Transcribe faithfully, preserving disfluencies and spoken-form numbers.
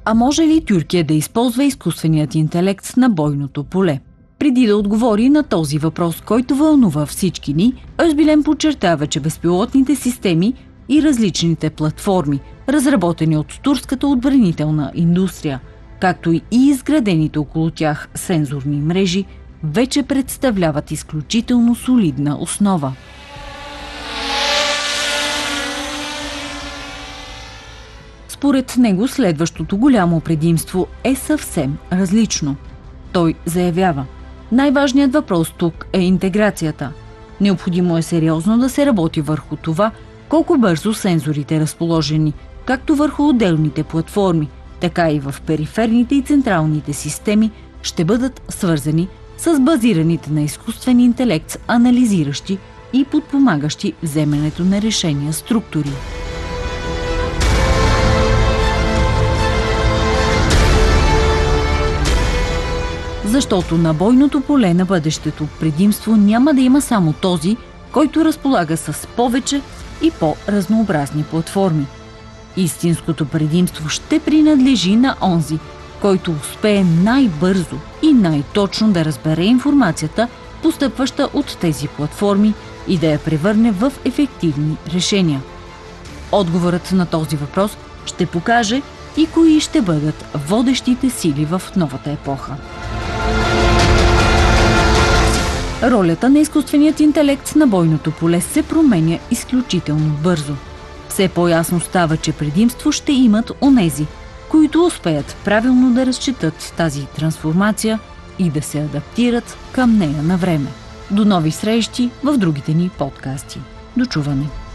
А може ли Тюркия да използва изкуственият интелект на бойното поле? Преди да отговори на този въпрос, който вълнува всички ни, Özbilen подчертава, че безпилотните системи и различните платформи, разработени от турската отбранителна индустрия, както и изградените около тях сензорни мрежи, вече представляват изключително солидна основа. Според него следващото голямо предимство е съвсем различно. Той заявява: най-важният въпрос тук е интеграцията. Необходимо е сериозно да се работи върху това, колко бързо сензорите, разположени както върху отделните платформи, така и в периферните и централните системи, ще бъдат свързани с базираните на изкуствен интелект, анализиращи и подпомагащи вземането на решения структури. Защото на бойното поле на бъдещето предимство няма да има само този, който разполага с повече и по-разнообразни платформи. Истинското предимство ще принадлежи на онзи, който успее най-бързо и най-точно да разбере информацията, постъпваща от тези платформи, и да я превърне в ефективни решения. Отговорът на този въпрос ще покаже и кои ще бъдат водещите сили в новата епоха. Ролята на изкуственият интелект на бойното поле се променя изключително бързо. Все по-ясно става, че предимство ще имат онези, които успеят правилно да разчитат тази трансформация и да се адаптират към нея на време. До нови срещи в другите ни подкасти. До чуване!